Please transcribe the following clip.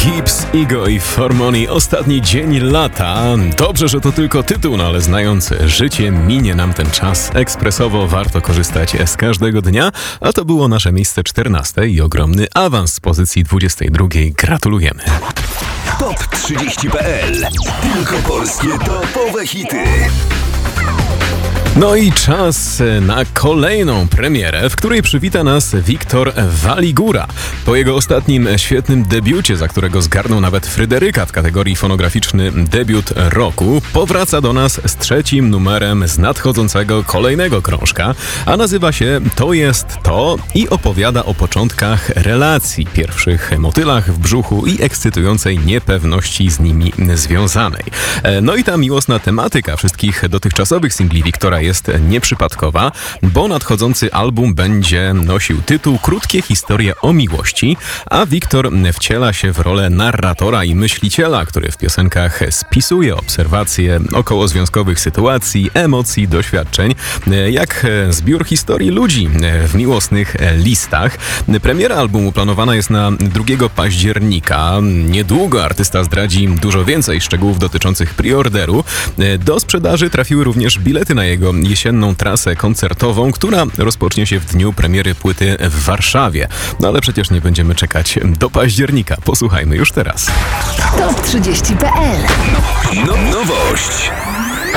Gibbs, Ego i For Money. Ostatni dzień lata. Dobrze, że to tylko tytuł, ale znając życie, minie nam ten czas. Ekspresowo warto korzystać z każdego dnia, a to było nasze miejsce 14 i ogromny awans z pozycji 22. Gratulujemy. Top30.pl. Tylko polskie topowe hity. No i czas na kolejną premierę, w której przywita nas Wiktor Waligura. Po jego ostatnim świetnym debiucie, za którego zgarnął nawet Fryderyka w kategorii fonograficzny debiut roku, powraca do nas z trzecim numerem z nadchodzącego kolejnego krążka, a nazywa się To jest to i opowiada o początkach relacji, pierwszych motylach w brzuchu i ekscytującej niepewności z nimi związanej. No i ta miłosna tematyka wszystkich dotychczasowych singli Wiktora jest nieprzypadkowa, bo nadchodzący album będzie nosił tytuł Krótkie historie o miłości, a Wiktor wciela się w rolę narratora i myśliciela, który w piosenkach spisuje obserwacje okołozwiązkowych sytuacji, emocji, doświadczeń, jak zbiór historii ludzi w miłosnych listach. Premiera albumu planowana jest na 2 października. Niedługo artysta zdradzi dużo więcej szczegółów dotyczących preorderu. Do sprzedaży trafiły również bilety na jego jesienną trasę koncertową, która rozpocznie się w dniu premiery płyty w Warszawie. No ale przecież nie będziemy czekać do października. Posłuchajmy już teraz. Top30.pl. Nowość.